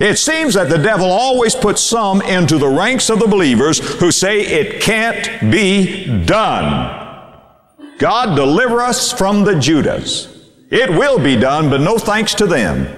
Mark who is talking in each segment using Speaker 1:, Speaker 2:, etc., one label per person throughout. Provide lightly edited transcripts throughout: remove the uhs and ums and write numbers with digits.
Speaker 1: It seems that the devil always puts some into the ranks of the believers who say it can't be done. God deliver us from the Judas. It will be done, but no thanks to them.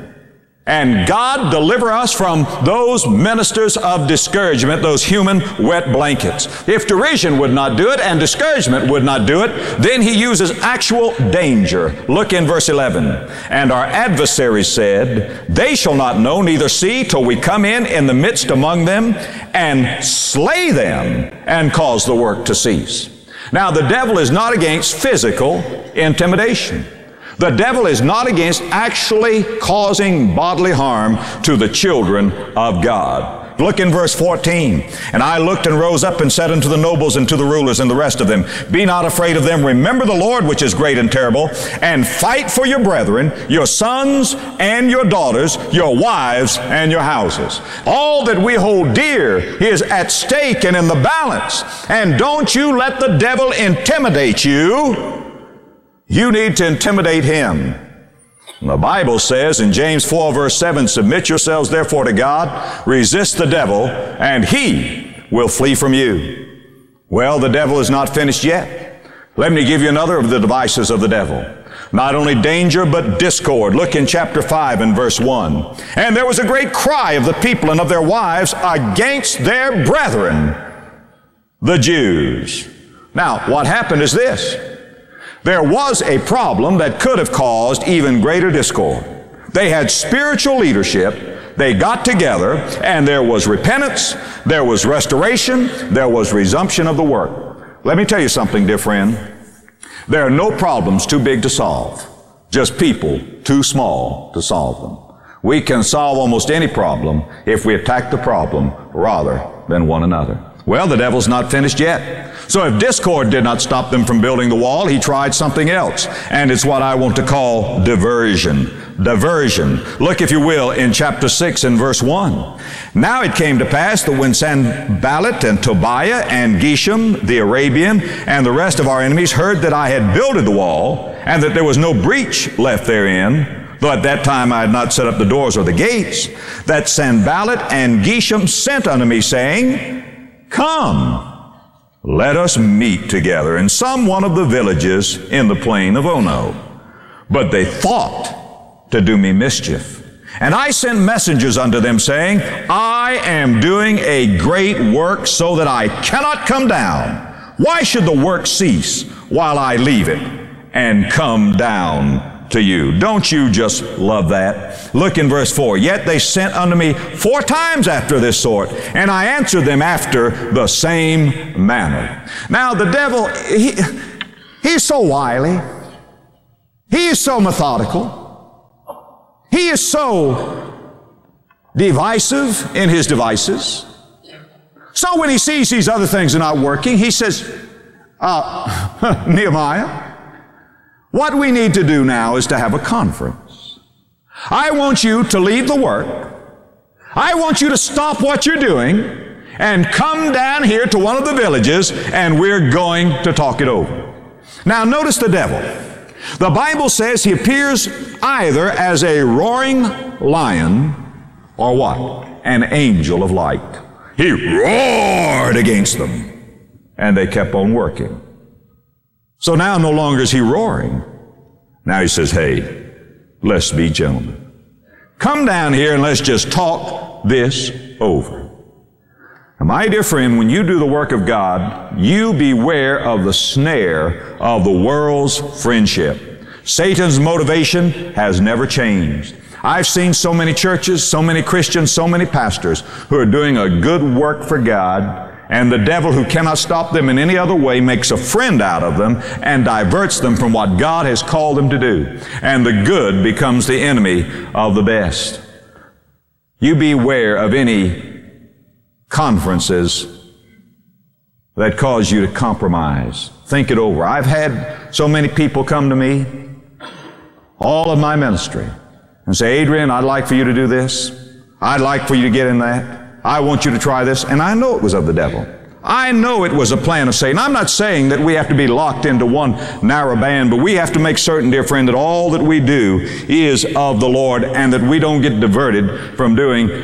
Speaker 1: And God deliver us from those ministers of discouragement, those human wet blankets. If derision would not do it and discouragement would not do it, then he uses actual danger. Look in verse 11. And our adversaries said, they shall not know, neither see, till we come in the midst among them and slay them and cause the work to cease. Now the devil is not against physical intimidation. The devil is not against actually causing bodily harm to the children of God. Look in verse 14. And I looked and rose up and said unto the nobles and to the rulers and the rest of them, be not afraid of them. Remember the Lord, which is great and terrible, and fight for your brethren, your sons and your daughters, your wives and your houses. All that we hold dear is at stake and in the balance. And don't you let the devil intimidate you. You need to intimidate him. The Bible says in James 4 verse 7, submit yourselves therefore to God, resist the devil, and he will flee from you. Well, the devil is not finished yet. Let me give you another of the devices of the devil. Not only danger, but discord. Look in chapter 5 and verse 1. And there was a great cry of the people and of their wives against their brethren, the Jews. Now, what happened is this. There was a problem that could have caused even greater discord. They had spiritual leadership. They got together, and there was repentance, there was restoration, there was resumption of the work. Let me tell you something, dear friend. There are no problems too big to solve, just people too small to solve them. We can solve almost any problem if we attack the problem rather than one another. Well, the devil's not finished yet. So if discord did not stop them from building the wall, he tried something else. And it's what I want to call diversion. Diversion. Look, if you will, in chapter 6 and verse 1. Now it came to pass that when Sanballat and Tobiah and Geshem the Arabian and the rest of our enemies heard that I had builded the wall and that there was no breach left therein, though at that time I had not set up the doors or the gates, that Sanballat and Geshem sent unto me, saying, come, let us meet together in some one of the villages in the plain of Ono. But they thought to do me mischief. And I sent messengers unto them, saying, I am doing a great work so that I cannot come down. Why should the work cease while I leave it and come down to you? Don't you just love that? Look in verse 4. Yet they sent unto me 4 times after this sort, and I answered them after the same manner. Now the devil, he's so wily. He is so methodical. He is so divisive in his devices. So when he sees these other things are not working, he says, Nehemiah, what we need to do now is to have a conference. I want you to leave the work. I want you to stop what you're doing and come down here to one of the villages, and we're going to talk it over. Now notice the devil. The Bible says he appears either as a roaring lion or what? An angel of light. He roared against them, and they kept on working. So now no longer is he roaring. Now he says, hey, let's be gentlemen. Come down here and let's just talk this over. Now, my dear friend, when you do the work of God, you beware of the snare of the world's friendship. Satan's motivation has never changed. I've seen so many churches, so many Christians, so many pastors who are doing a good work for God, and the devil, who cannot stop them in any other way, makes a friend out of them and diverts them from what God has called them to do. And the good becomes the enemy of the best. You beware of any conferences that cause you to compromise. Think it over. I've had so many people come to me, all of my ministry, and say, Adrian, I'd like for you to do this. I'd like for you to get in that. I want you to try this. And I know it was of the devil. I know it was a plan of Satan. I'm not saying that we have to be locked into one narrow band, but we have to make certain, dear friend, that all that we do is of the Lord and that we don't get diverted from doing